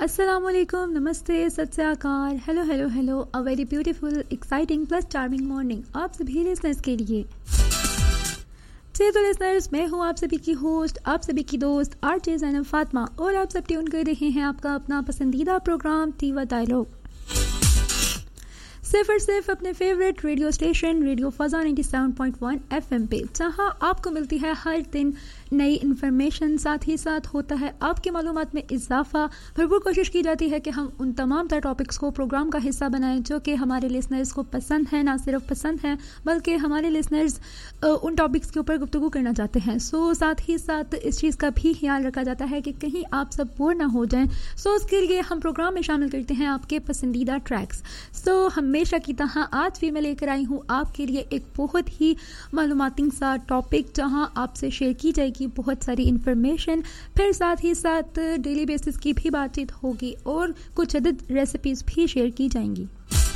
السلام علیکم, نمستے, ست سری اکال, hello hello hello, a very beautiful, exciting plus charming morning آپ سبھی لسنرز کے لیے. لسنرز, میں ہوں آپ سبھی کی ہوسٹ, آپ سبھی کی دوست آر جے زینب فاطمہ, اور آپ سب ٹیون کر رہے ہیں آپ کا اپنا پسندیدہ پروگرام تیوا ڈائلاگ, صرف اور صرف اپنے فیوریٹ ریڈیو اسٹیشن ریڈیو فضا 97.1 FM پہ, جہاں آپ کو ملتی ہے ہر دن نئی انفارمیشن, ساتھ ہی ساتھ ہوتا ہے آپ کی معلومات میں اضافہ. بھرپور کوشش کی جاتی ہے کہ ہم ان تمام تر ٹاپکس کو پروگرام کا حصہ بنائیں جو کہ ہمارے لسنرز کو پسند ہیں, نہ صرف پسند ہیں بلکہ ہمارے لسنرز ان ٹاپکس کے اوپر گفتگو کرنا چاہتے ہیں. ساتھ ہی ساتھ اس چیز کا بھی خیال رکھا جاتا ہے کہ کہیں آپ سب بور نہ ہو جائیں. اس کے لیے ہم پروگرام میں شامل کرتے ہیں آپ کے پسندیدہ ٹریکس. ہمیشہ کی طرح آج بھی میں لے کر آئی ہوں آپ کے لیے ایک بہت ہی معلوماتی سا ٹاپک, جہاں آپ سے شیئر کی جائے گی بہت ساری انفارمیشن, پھر ساتھ ہی ساتھ ڈیلی بیسس کی بھی بات چیت ہوگی اور کچھ عدد ریسیپیز بھی شیئر کی جائیں گی.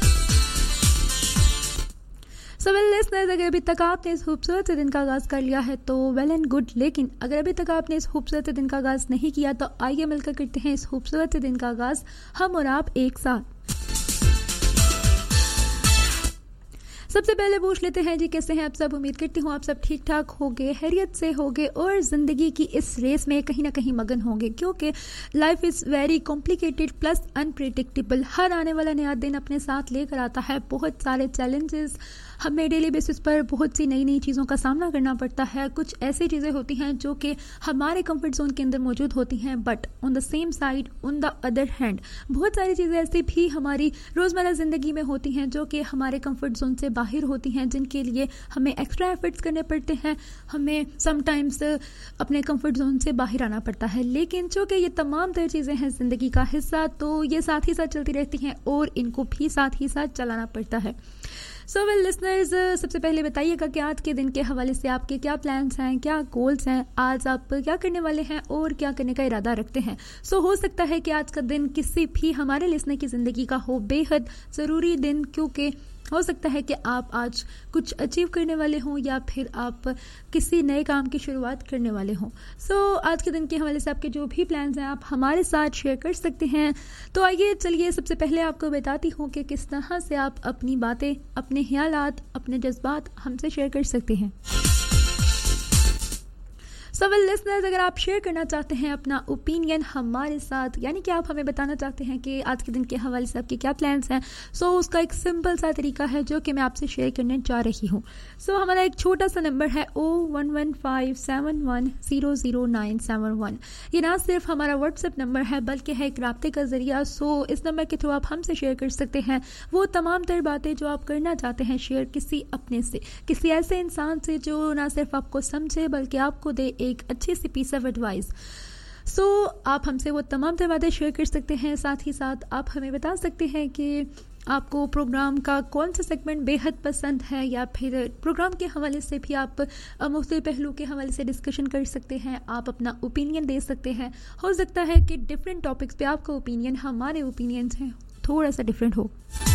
لسنرز, اگر ابھی تک آپ نے اس خوبصورت سے دن کا آغاز کر لیا ہے تو ویل اینڈ گڈ, لیکن اگر ابھی تک آپ نے اس خوبصورت سے دن کا آغاز نہیں کیا تو آئیے مل کر کرتے ہیں اس خوبصورت سے دن کا آغاز ہم اور آپ ایک ساتھ. سب سے پہلے پوچھ لیتے ہیں جی کیسے ہیں آپ سب. امید کرتی ہوں آپ سب ٹھیک ٹھاک ہوگے, خیریت سے ہوگے اور زندگی کی اس ریس میں کہیں نہ کہیں مگن ہوں گے, کیونکہ life is very complicated plus unpredictable. ہر آنے والا نیا دن اپنے ساتھ لے کر آتا ہے بہت سارے چیلنجز. ہمیں ڈیلی بیسس پر بہت سی نئی نئی چیزوں کا سامنا کرنا پڑتا ہے. کچھ ایسی چیزیں ہوتی ہیں جو کہ ہمارے کمفرٹ زون کے اندر موجود ہوتی ہیں, but on the same side on the other hand بہت ساری چیزیں ایسی بھی ہماری روزمرہ زندگی میں ہوتی ہیں جو کہ ہمارے کمفرٹ زون سے باہر ہوتی ہیں, جن کے لیے ہمیں ایکسٹرا ایفرٹس کرنے پڑتے ہیں, ہمیں سم ٹائمز اپنے کمفرٹ زون سے باہر آنا پڑتا ہے. لیکن چونکہ یہ تمام تر چیزیں ہیں زندگی کا حصہ, تو یہ ساتھ ہی ساتھ چلتی رہتی ہیں اور ان کو بھی ساتھ ہی ساتھ چلانا پڑتا ہے. لسنرز, سب سے پہلے بتائیے گا کہ آج کے دن کے حوالے سے آپ کے کیا پلانس ہیں, کیا گولز ہیں, آج آپ کیا کرنے والے ہیں اور کیا کرنے کا ارادہ رکھتے ہیں. ہو سکتا ہے کہ آج کا دن کسی بھی ہمارے لسنر کی زندگی کا ہو بے حد ضروری دن, کیونکہ ہو سکتا ہے کہ آپ آج کچھ اچیو کرنے والے ہوں یا پھر آپ کسی نئے کام کی شروعات کرنے والے ہوں. آج کے دن کے حوالے سے آپ کے جو بھی پلانز ہیں آپ ہمارے ساتھ شیئر کر سکتے ہیں. تو آئیے چلیے سب سے پہلے آپ کو بتاتی ہوں کہ کس طرح سے آپ اپنی باتیں, اپنے خیالات, اپنے جذبات ہم سے شیئر کر سکتے ہیں. لسنرز, اگر آپ شیئر کرنا چاہتے ہیں اپنا اوپینین ہمارے ساتھ, یعنی کہ آپ ہمیں بتانا چاہتے ہیں کہ آج کے دن کے حوالے سے آپ کے کیا پلانس ہیں, اس کا ایک سمپل سا طریقہ ہے جو کہ میں آپ سے شیئر کرنے جا رہی ہوں. ہمارا ایک چھوٹا سا نمبر ہے 01157100971. یہ نہ صرف ہمارا واٹس ایپ نمبر ہے بلکہ ہے ایک رابطے کا ذریعہ. اس نمبر کے تھرو آپ ہم سے شیئر کر سکتے ہیں وہ تمام تر باتیں جو آپ کرنا چاہتے ہیں شیئر کسی اپنے سے, کسی ایسے انسان سے جو نہ صرف آپ کو سمجھے بلکہ آپ کو دے ایک اچھی سی پیس آف ایڈوائز. آپ ہم سے وہ تمام تر باتیں شیئر کر سکتے ہیں. ساتھ ہی ساتھ آپ ہمیں بتا سکتے ہیں کہ آپ کو پروگرام کا کون سا سیگمنٹ بے حد پسند ہے, یا پھر پروگرام کے حوالے سے بھی آپ مختلف پہلو کے حوالے سے ڈسکشن کر سکتے ہیں, آپ اپنا اوپینین دے سکتے ہیں. ہو سکتا ہے کہ ڈفرینٹ ٹاپکس پہ آپ کا اوپینین ہمارے اوپینین سے تھوڑا سا ڈفرینٹ ہو.